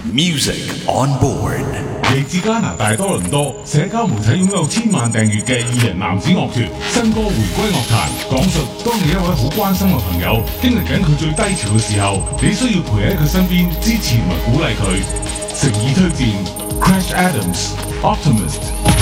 Music on board。 嚟自加拿大多倫多，社交媒體擁有千萬訂閱嘅二人男子樂團新歌回歸樂壇，講述當你一位好關心嘅朋友經歷緊佢最低潮嘅時候，你需要陪喺佢身邊支持同埋鼓勵佢。誠意推薦 Crash Adams Optimist。